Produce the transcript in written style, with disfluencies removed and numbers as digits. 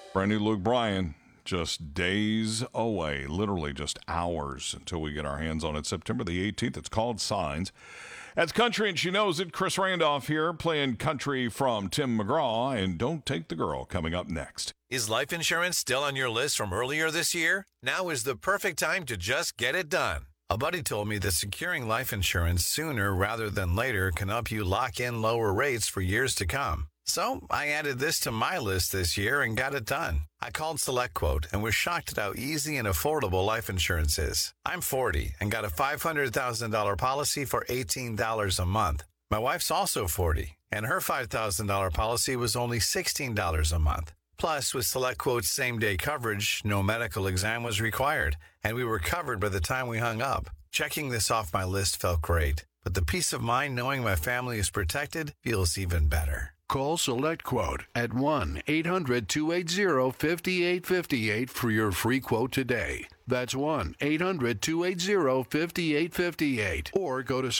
Brand new Luke Bryan, just days away, literally just hours until we get our hands on it. September the 18th. It's called Signs. That's Country and She Knows It. Chris Randolph here playing country from Tim McGraw and Don't Take the Girl coming up next. Is life insurance still on your list from earlier this year? Now is the perfect time to just get it done. A buddy told me that securing life insurance sooner rather than later can help you lock in lower rates for years to come. So I added this to my list this year and got it done. I called SelectQuote and was shocked at how easy and affordable life insurance is. I'm 40 and got a $500,000 policy for $18 a month. My wife's also 40, and her $5,000 policy was only $16 a month. Plus, with SelectQuote's same-day coverage, no medical exam was required, and we were covered by the time we hung up. Checking this off my list felt great, but the peace of mind knowing my family is protected feels even better. Call SelectQuote at 1-800-280-5858 for your free quote today. That's 1-800-280-5858. Or go to